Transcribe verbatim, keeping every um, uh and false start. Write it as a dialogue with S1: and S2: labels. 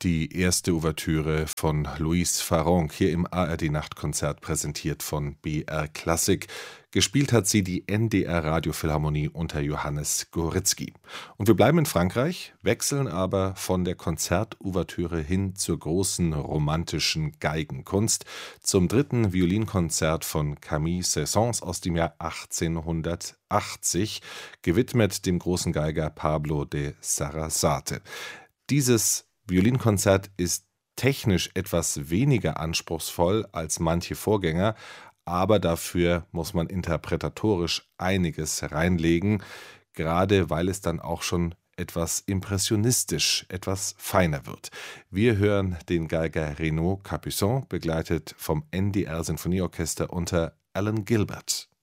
S1: Die erste Ouvertüre von Louise Farrenc hier im A R D-Nachtkonzert, präsentiert von B R Klassik. Gespielt hat sie die N D R Radiophilharmonie unter Johannes Gorizky. Und wir bleiben in Frankreich, wechseln aber von der Konzertouvertüre hin zur großen romantischen Geigenkunst, zum dritten Violinkonzert von Camille Saint-Saëns aus dem Jahr achtzehnhundertachtzig, gewidmet dem großen Geiger Pablo de Sarasate. Dieses Violinkonzert ist technisch etwas weniger anspruchsvoll als manche Vorgänger, aber dafür muss man interpretatorisch einiges reinlegen, gerade weil es dann auch schon etwas impressionistisch, etwas feiner wird. Wir hören den Geiger Renaud Capuçon, begleitet vom N D R Sinfonieorchester unter Alan Gilbert.